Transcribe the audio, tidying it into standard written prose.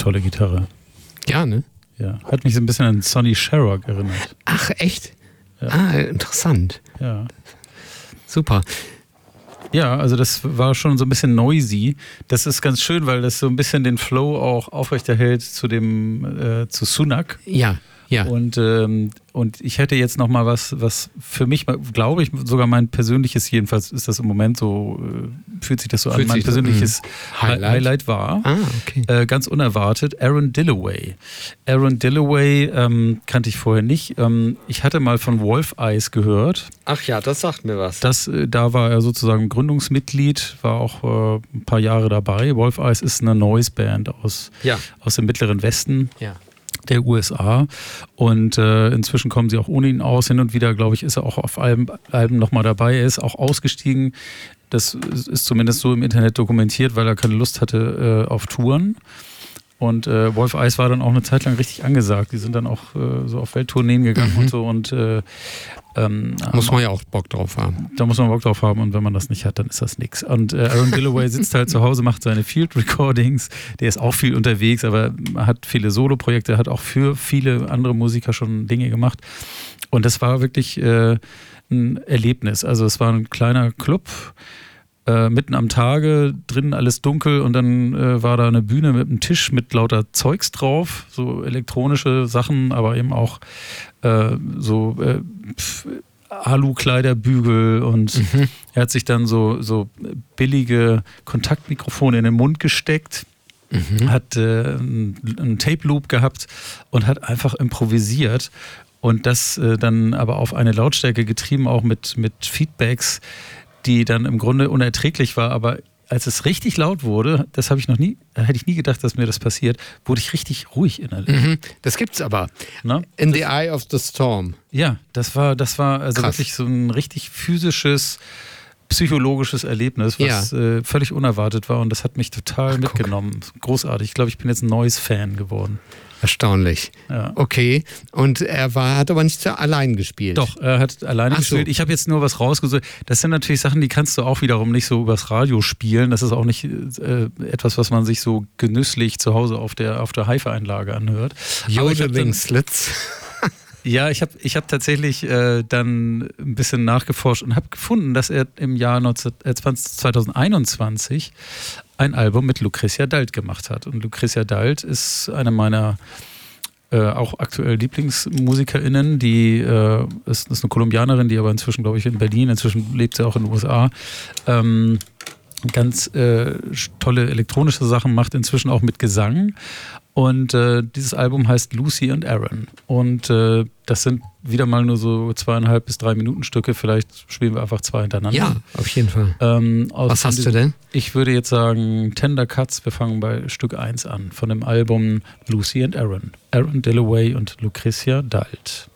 tolle Gitarre. Ja, ne? Ja, hat mich so ein bisschen an Sonny Sharrock erinnert. Ach, echt? Ja. Ah, interessant. Ja. Super. Ja, also das war schon so ein bisschen noisy. Das ist ganz schön, weil das so ein bisschen den Flow auch aufrechterhält zu Sunak. Ja. Und ich hätte jetzt noch mal was für mich, glaube ich, sogar mein persönliches, jedenfalls ist das im Moment so, fühlt sich das so an, mein persönliches Highlight war. Okay. Ganz unerwartet, Aaron Dillaway. Aaron Dillaway kannte ich vorher nicht. Ich hatte mal von Wolf Eyes gehört. Ach ja, das sagt mir was. Da war er sozusagen Gründungsmitglied, war auch ein paar Jahre dabei. Wolf Eyes ist eine Noise-Band aus dem Mittleren Westen. Ja. Der USA und inzwischen kommen sie auch ohne ihn aus. Hin und wieder, glaube ich, ist er auch auf Alben nochmal dabei. Er ist auch ausgestiegen, das ist zumindest so im Internet dokumentiert, weil er keine Lust hatte auf Touren. Und Wolf Eyes war dann auch eine Zeit lang richtig angesagt. Die sind dann auch so auf Welttourneen gegangen und so. Und muss man ja auch Bock drauf haben. Da muss man Bock drauf haben und wenn man das nicht hat, dann ist das nix. Und Aaron Dillaway sitzt halt zu Hause, macht seine Field Recordings. Der ist auch viel unterwegs, aber hat viele Soloprojekte, hat auch für viele andere Musiker schon Dinge gemacht. Und das war wirklich ein Erlebnis. Also es war ein kleiner Club, mitten am Tage, drinnen alles dunkel und dann war da eine Bühne mit einem Tisch mit lauter Zeugs drauf, so elektronische Sachen, aber eben auch Alu-Kleiderbügel und er hat sich dann so billige Kontaktmikrofone in den Mund gesteckt, hat einen Tape-Loop gehabt und hat einfach improvisiert und das dann aber auf eine Lautstärke getrieben, auch mit Feedbacks, die dann im Grunde unerträglich war, aber als es richtig laut wurde, hätte ich nie gedacht, dass mir das passiert, wurde ich richtig ruhig innerlich. Das gibt's aber. Na? In the Eye of the Storm. Ja, das war also wirklich so ein richtig physisches, psychologisches Erlebnis, was völlig unerwartet war und das hat mich total mitgenommen. Großartig. Ich glaube, ich bin jetzt ein Noise-Fan geworden. Erstaunlich. Ja. Okay. Und er hat aber nicht allein gespielt. Doch, er hat alleine gespielt. Ich habe jetzt nur was rausgesucht. Das sind natürlich Sachen, die kannst du auch wiederum nicht so übers Radio spielen. Das ist auch nicht etwas, was man sich so genüsslich zu Hause auf der Hi-Fi-Einlage anhört. Jodeling Slits. Ja, ich hab tatsächlich dann ein bisschen nachgeforscht und habe gefunden, dass er im Jahr 2021 ein Album mit Lucretia Dalt gemacht hat. Und Lucretia Dalt ist eine meiner auch aktuell LieblingsmusikerInnen, die ist eine Kolumbianerin, die aber inzwischen, glaube ich, in Berlin, inzwischen lebt sie auch in den USA, ganz tolle elektronische Sachen macht, inzwischen auch mit Gesang. Und dieses Album heißt Lucy and Aaron. Und das sind wieder mal nur so 2,5 bis 3 Minuten Stücke. Vielleicht spielen wir einfach 2 hintereinander. Ja, auf jeden Fall. Was hast du denn? Ich würde jetzt sagen Tender Cuts. Wir fangen bei Stück 1 an. Von dem Album Lucy and Aaron. Aaron Dillaway und Lucretia Dalt.